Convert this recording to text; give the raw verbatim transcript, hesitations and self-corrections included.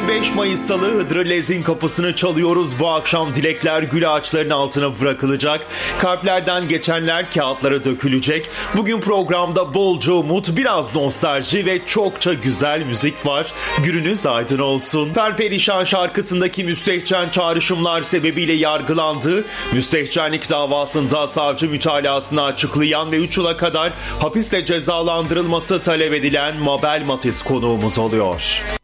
yirmi beş Mayıs Salı Hıdrellez'in kapısını çalıyoruz. Bu akşam dilekler gül ağaçlarının altına bırakılacak. Kalplerden geçenler kağıtlara dökülecek. Bugün programda bolca umut, biraz nostalji ve çokça güzel müzik var. Gününüz aydın olsun. Perperişan şarkısındaki müstehcen çağrışımlar sebebiyle yargılandığı, müstehcenlik davasında savcı mütalasını açıklayan ve üç yıla kadar hapisle cezalandırılması talep edilen Mabel Matiz konuğumuz oluyor.